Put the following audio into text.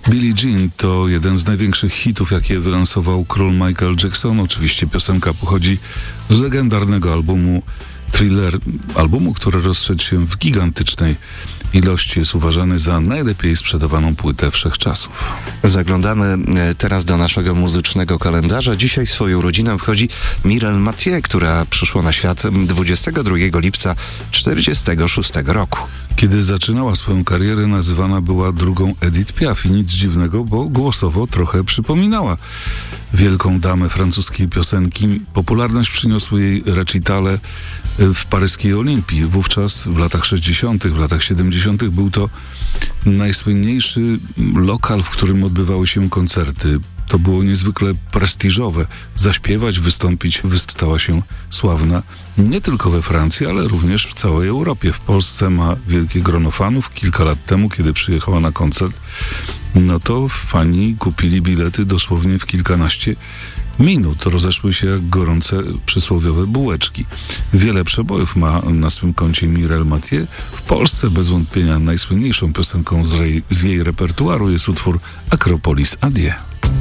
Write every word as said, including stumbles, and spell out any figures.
Billie Jean to jeden z największych hitów, jakie wylansował król Michael Jackson. Oczywiście piosenka pochodzi z legendarnego albumu Thriller, albumu, który rozszedł się w gigantycznej ilości, jest uważany za najlepiej sprzedawaną płytę wszechczasów. Zaglądamy teraz do naszego muzycznego kalendarza. Dzisiaj swoją rodzinę wchodzi Mireille Mathieu, która przyszła na świat dwudziestego drugiego lipca tysiąc dziewięćset czterdziestego szóstego roku. Kiedy zaczynała swoją karierę, nazywana była drugą Edith Piaf i nic dziwnego, bo głosowo trochę przypominała wielką damę francuskiej piosenki. Popularność przyniosły jej recitale w paryskiej Olimpii. Wówczas w latach sześćdziesiątych, w latach siedemdziesiątych był to najsłynniejszy lokal, w którym odbywały się koncerty. To było niezwykle prestiżowe. Zaśpiewać, wystąpić, stała się sławna nie tylko we Francji, ale również w całej Europie. W Polsce ma wielkie grono fanów. Kilka lat temu, kiedy przyjechała na koncert, no to fani kupili bilety dosłownie w kilkanaście minut. Rozeszły się jak gorące przysłowiowe bułeczki. Wiele przebojów ma na swym koncie Mireille Mathieu. W Polsce bez wątpienia najsłynniejszą piosenką z jej, z jej repertuaru jest utwór Akropolis Adieu.